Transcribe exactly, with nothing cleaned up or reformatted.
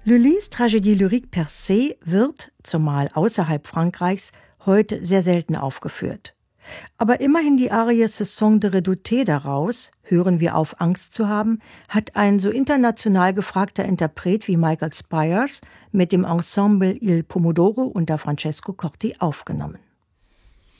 Lullys Tragédie lyrique per se wird, zumal außerhalb Frankreichs, heute sehr selten aufgeführt. Aber immerhin die Arie Ce sont de redouter daraus, hören wir auf, Angst zu haben, hat ein so international gefragter Interpret wie Michael Spyers mit dem Ensemble Il Pomodoro unter Francesco Corti aufgenommen.